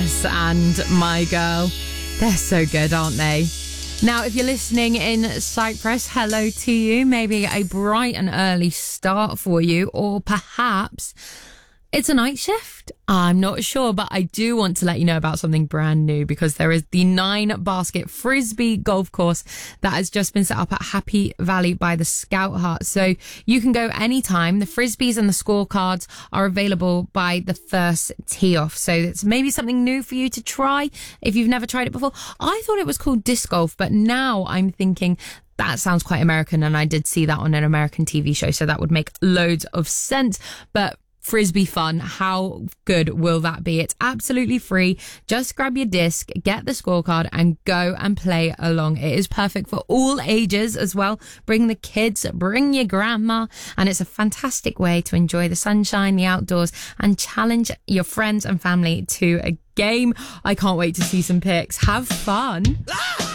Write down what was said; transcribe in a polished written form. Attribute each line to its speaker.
Speaker 1: Cypress and My Girl. They're so good, aren't they? Now, if you're listening in Cyprus, hello to you. Maybe a bright and early start for you, or perhaps it's a night shift. I'm not sure, but I do want to let you know about something brand new, because there is the 9-basket Frisbee golf course that has just been set up at Happy Valley by the Scout Hut. So you can go anytime. The Frisbees and the scorecards are available by the first tee off. So it's maybe something new for you to try if you've never tried it before. I thought it was called disc golf, but now I'm thinking that sounds quite American, and I did see that on an American TV show, so that would make loads of sense. But Frisbee fun, how good will that be? It's absolutely free. Just grab your disc, get the scorecard, and go and play along. It is perfect for all ages as well. Bring the kids, bring your grandma, and it's a fantastic way to enjoy the sunshine, the outdoors, and challenge your friends and family to a game. I can't wait to see some pics. Have fun.